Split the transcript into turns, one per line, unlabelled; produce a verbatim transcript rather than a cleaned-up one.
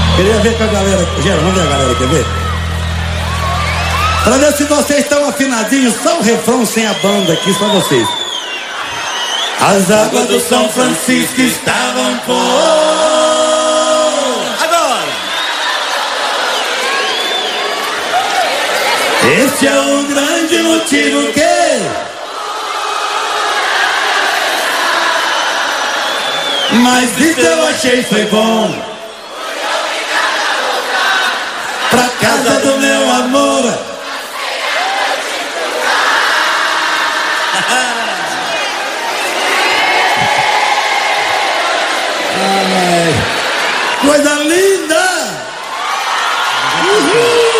Queria ver com a galera. Gera, vamos ver a galera, quer ver? Pra ver se vocês estão afinadinhos, só o refrão sem a banda aqui, só vocês. As águas do São Francisco estavam por... Agora! Este é o grande motivo que... Mas isso eu achei foi bom. Pra casa do meu amor. Ai, coisa